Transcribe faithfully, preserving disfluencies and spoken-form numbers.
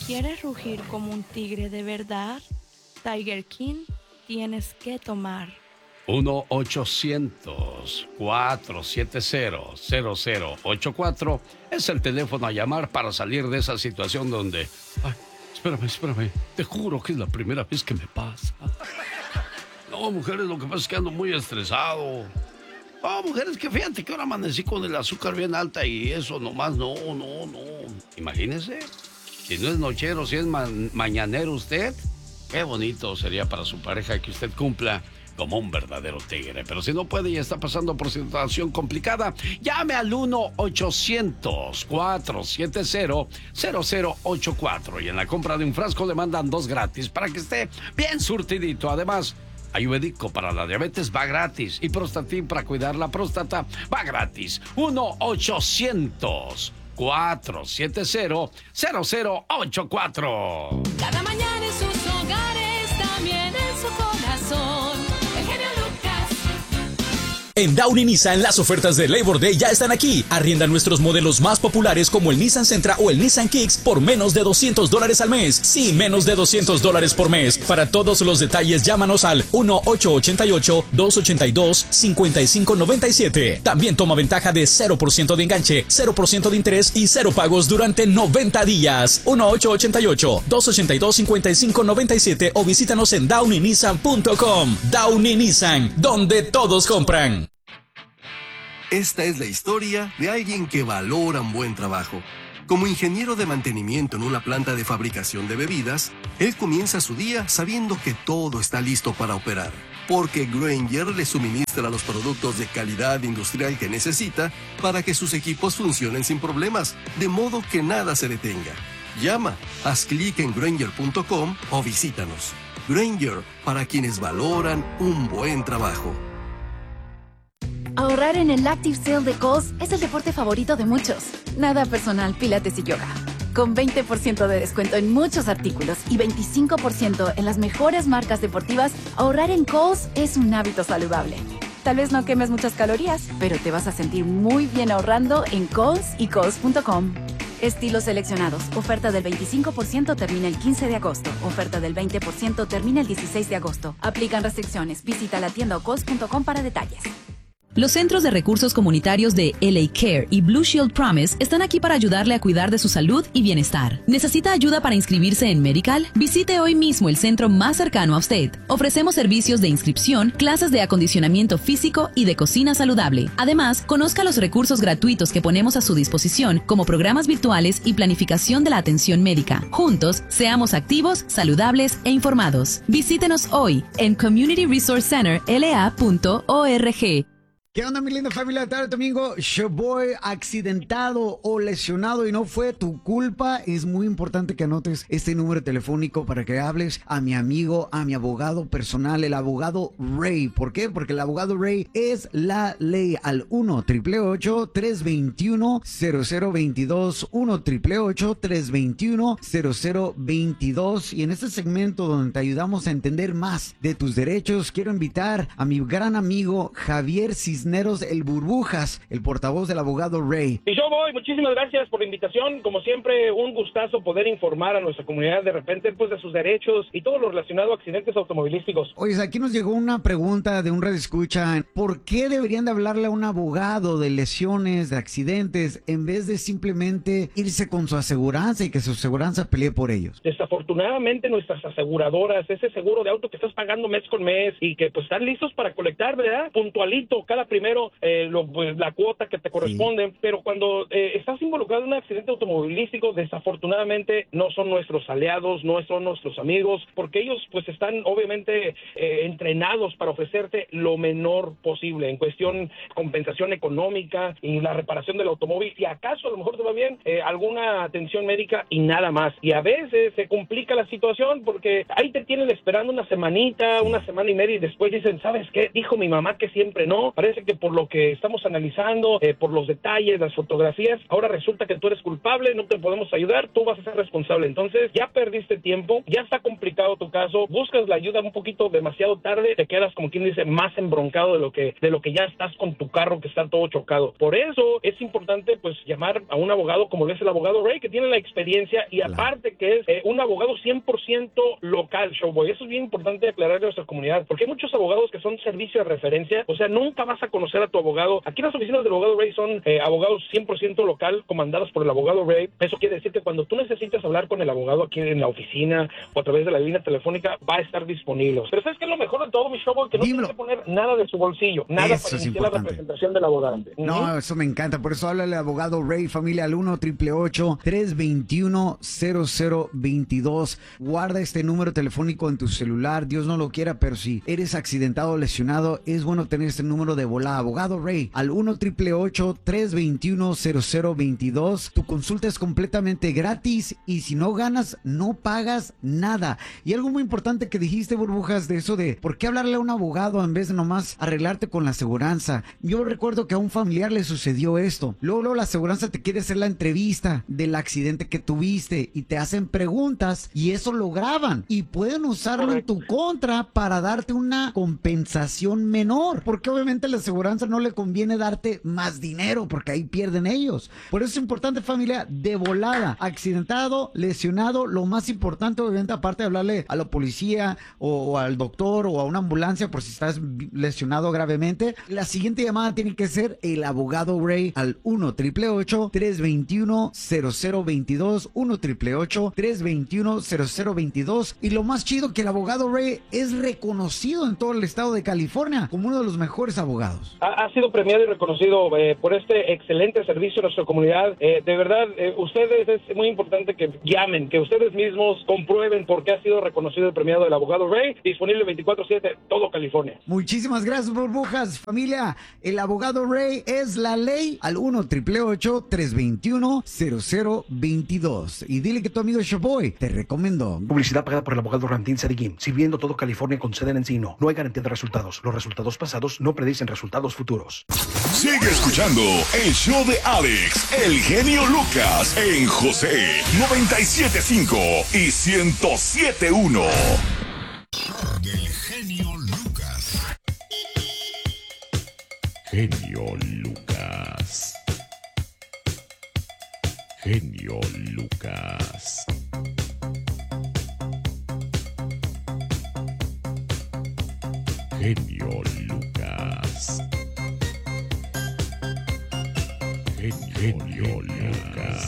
quieres rugir como un tigre de verdad, Tiger King tienes que tomar. uno ochocientos, cuatro siete cero, cero cero ocho cuatro es el teléfono a llamar para salir de esa situación donde... Ay, espérame, espérame, te juro que es la primera vez que me pasa. No, mujeres, lo que pasa es que ando muy estresado. No, mujeres, que fíjate que ahora amanecí con el azúcar bien alta y eso nomás, no, no, no. Imagínese, si no es nochero, si es ma- mañanero usted, qué bonito sería para su pareja que usted cumpla como un verdadero tigre. Pero si no puede y está pasando por situación complicada, llame al uno ochocientos, cuatro siete cero, cero cero ocho cuatro y en la compra de un frasco le mandan dos gratis para que esté bien surtidito. Además, Ayurvédico para la diabetes va gratis y Prostatin para cuidar la próstata va gratis. uno ochocientos, cuatro siete cero, cero cero ocho cuatro. Cada mañana en sus hogares, también en su corazón. El genio Lucas. En Downey Nissan, las ofertas de Labor Day ya están aquí. Arrienda nuestros modelos más populares como el Nissan Sentra o el Nissan Kicks por menos de doscientos dólares al mes. Sí, menos de doscientos dólares por mes. Para todos los detalles, llámanos al uno ocho ocho ocho, dos ocho dos, cinco cinco nueve siete. También toma ventaja de cero por ciento de enganche, cero por ciento de interés y cero pagos durante noventa días. uno ocho ocho ocho, dos ocho dos, cinco cinco nueve siete o visítanos en downey nissan punto com. Downey Nissan, donde todos compran. Esta es la historia de alguien que valora un buen trabajo. Como ingeniero de mantenimiento en una planta de fabricación de bebidas, él comienza su día sabiendo que todo está listo para operar, porque Grainger le suministra los productos de calidad industrial que necesita para que sus equipos funcionen sin problemas, de modo que nada se detenga. Llama, haz clic en grainger punto com o visítanos. Grainger, para quienes valoran un buen trabajo. Ahorrar en el Active Sale de Kohl's es el deporte favorito de muchos. Nada personal, pilates y yoga. Con veinte por ciento de descuento en muchos artículos y veinticinco por ciento en las mejores marcas deportivas, ahorrar en Kohl's es un hábito saludable. Tal vez no quemes muchas calorías, pero te vas a sentir muy bien ahorrando en Kohl's y Kohl's punto com. Estilos seleccionados. Oferta del veinticinco por ciento termina el quince de agosto. Oferta del veinte por ciento termina el dieciséis de agosto. Aplican restricciones. Visita la tienda o Kohl's punto com para detalles. Los Centros de Recursos Comunitarios de L A Care y Blue Shield Promise están aquí para ayudarle a cuidar de su salud y bienestar. ¿Necesita ayuda para inscribirse en Medical? Visite hoy mismo el centro más cercano a usted. Ofrecemos servicios de inscripción, clases de acondicionamiento físico y de cocina saludable. Además, conozca los recursos gratuitos que ponemos a su disposición, como programas virtuales y planificación de la atención médica. Juntos, seamos activos, saludables e informados. Visítenos hoy en community resource center l a punto org. ¿Qué onda, mi linda familia? Tarde domingo, Showboy accidentado o lesionado y no fue tu culpa. Es muy importante que anotes este número telefónico para que hables a mi amigo, a mi abogado personal, el abogado Ray. ¿Por qué? Porque el abogado Ray es la ley. Al uno, ocho ocho ocho, tres dos uno, cero cero dos dos, uno, ocho ocho ocho, tres dos uno, cero cero dos dos. Y en este segmento donde te ayudamos a entender más de tus derechos, quiero invitar a mi gran amigo Javier Cisneros, el Burbujas, el portavoz del abogado Ray. Y yo voy, muchísimas gracias por la invitación. Como siempre, un gustazo poder informar a nuestra comunidad de repente pues, de sus derechos y todo lo relacionado a accidentes automovilísticos. Oye, aquí nos llegó una pregunta de un radioescucha. ¿Por qué deberían de hablarle a un abogado de lesiones, de accidentes, en vez de simplemente irse con su aseguranza y que su aseguranza pelee por ellos? Desafortunadamente, nuestras aseguradoras, ese seguro de auto que estás pagando mes con mes y que pues están listos para colectar, ¿verdad? Puntualito, cada primero eh, lo, pues, la cuota que te corresponde, sí. Pero cuando eh, estás involucrado en un accidente automovilístico, desafortunadamente no son nuestros aliados, no son nuestros amigos, porque ellos pues están obviamente eh, entrenados para ofrecerte lo menor posible en cuestión compensación económica y la reparación del automóvil, si acaso a lo mejor te va bien, eh, alguna atención médica y nada más. Y a veces se complica la situación porque ahí te tienen esperando una semanita, una semana y media y después dicen, ¿sabes qué? Dijo mi mamá que siempre no, parece que por lo que estamos analizando, eh, por los detalles, las fotografías, ahora resulta que tú eres culpable, no te podemos ayudar, tú vas a ser responsable. Entonces ya perdiste tiempo, ya está complicado tu caso, buscas la ayuda un poquito demasiado tarde, te quedas como quien dice más embroncado de lo que de lo que ya estás con tu carro que está todo chocado. Por eso es importante pues llamar a un abogado como lo es el abogado Ray, que tiene la experiencia y claro. aparte que es eh, un abogado cien por ciento local, Showboy. Eso es bien importante aclararle a nuestra comunidad, porque hay muchos abogados que son servicio de referencia, o sea, nunca vas a conocer a tu abogado. Aquí las oficinas del abogado Ray son eh, abogados cien por ciento local, comandadas por el abogado Ray. Eso quiere decir que cuando tú necesitas hablar con el abogado aquí en la oficina o a través de la línea telefónica, va a estar disponible. Pero ¿sabes qué es lo mejor de todo, mi Showboy? Que no tienes que poner nada de su bolsillo, nada eso para es iniciar la representación del abogado. No, uh-huh. eso me encanta. Por eso háblale al abogado Ray, familia, al uno, ocho ocho ocho, tres dos uno, cero cero dos dos. Guarda este número telefónico en tu celular. Dios no lo quiera, pero si eres accidentado o lesionado, es bueno tener este número de volada. Abogado Ray, al uno, ocho ocho ocho, tres dos uno, cero cero dos dos. Tu consulta es completamente gratis y si no ganas, no pagas nada. Y algo muy importante que dijiste, Burbujas, de eso de por qué hablarle a un abogado en vez de nomás arreglarte con la aseguranza. Yo recuerdo que a un familiar le sucedió esto. Luego, luego la aseguranza te quiere hacer la entrevista del accidente que tuviste y te hacen preguntas y eso lo graban y pueden usarlo en tu contra para darte una compensación menor, porque obviamente a la aseguranza no le conviene darte más dinero porque ahí pierden ellos. Por eso es importante, familia, de volada, accidentado, lesionado, lo más importante obviamente, aparte de hablarle a la policía o, o al doctor o a una ambulancia por si estás lesionado gravemente, la siguiente llamada tiene que ser el abogado Ray al uno, ocho ocho ocho, tres dos uno, cero cero dos dos, uno, ocho ocho ocho, tres dos uno, cero cero dos dos. Y lo más chido que el abogado Ray es reconocido en todo el estado de California como uno de los mejores abogados. Ha, ha sido premiado y reconocido eh, por este excelente servicio a nuestra comunidad. Eh, de verdad, eh, ustedes es muy importante que llamen, que ustedes mismos comprueben por qué ha sido reconocido y premiado el abogado Ray, disponible veinticuatro siete todo California. Muchísimas gracias, Burbujas. Familia, el abogado Ray es la ley al uno, ocho ocho ocho, tres dos uno, cero cero dos dos. Y dile que tu amigo Showboy te recomendó. Publicidad pagada por el abogado Ramtín Sarigim, sirviendo todo California con sede en Encino. No hay garantía de resultados. Los resultados pasados no predicen resultados futuros. Sigue escuchando el show de Alex, el genio Lucas, en José noventa y siete punto cinco y ciento siete punto uno. Del genio Lucas. Genio Lucas. Genio Lucas. Genio Lucas. Genio Lucas.